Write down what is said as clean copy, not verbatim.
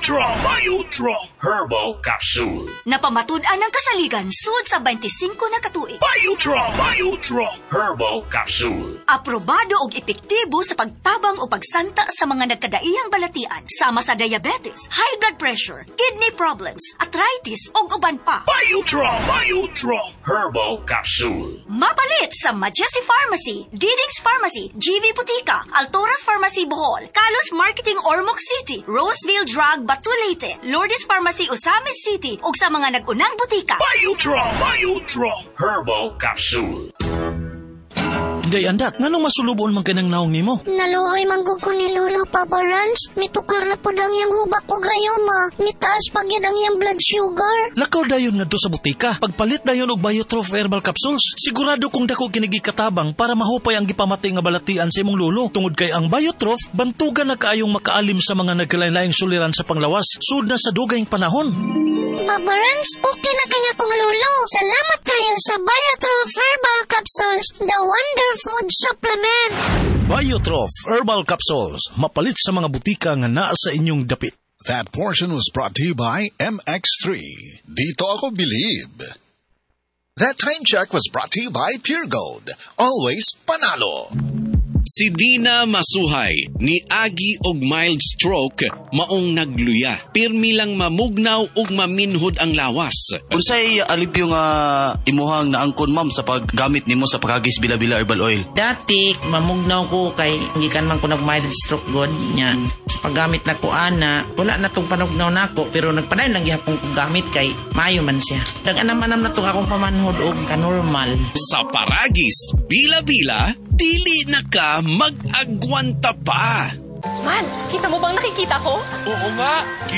Biotrop Herbal Capsule. Napamatud-an ng kasaligan sud sa 25 na katuig. Biotrop Herbal Capsule. Aprobado og epektibo sa pagtabang o pagsanta sa mga nagkadaiyang balatian sama sa diabetes, high blood pressure, kidney problems, arthritis ug uban pa. Biotrop Herbal Capsule. Mapalit sa Majesty Pharmacy, Diding's Pharmacy, GV Butika, Altoras Pharmacy Bohol, Kalos Marketing Ormoc City, Roseville Drug Batulete, Lourdes Pharmacy Osamis City ug sa mga nag-unang butika. Biotrop Herbal Capsule. Day andak, nganong masulubon man kanang naong nimo? Naluoy manggug ko ni Lolo, Papa Rans. Mitukar na po lang yung hubak ko gayoma. Mitaas pag yan ang yung blood sugar. Lakaw dayon nga do sa butika. Pagpalit dayon og Biotrop Herbal Capsules. Sigurado kung dako kinigi katabang para mahupay ang gipamatay nga balatian sa imong lolo. Tungod kay ang Biotrop, bantugan na kaayong makaalim sa mga nagkalain-laing suliran sa panglawas. Sud na sa dugayng panahon. Papa Rans, okay na kaya kong Lolo. Salamat kayo sa Biotrop Herbal Capsules, the wonder food supplement. Biotrop Herbal Capsules. Mapalit sa mga butika nga naa sa inyong dapit. That portion was brought to you by MX3. Dito ako believe. That time check was brought to you by Pure Gold. Always panalo. Si Dina Masuhay ni agi og mild stroke maong nagluya. Pirmi lang mamugnaw ug maminhod ang lawas. Unsay alipyo nga imuhang naangkon ma'am sa paggamit nimo sa pagagis bila-bila herbal oil? Dati mamugnaw ko kay gikan man ko nag mild stroke god nya. Sa paggamit na ko ana, wala na tong panugnaw nako pero nagpadayon lang gihapon kong gamit kay mayo man siya. Dag-anam-anam na tong akong pamanhod og kanormal. Sa paragis bila-bila dili na ka mag-agwanta pa. Man, kita mo bang nakikita ko? Oo nga,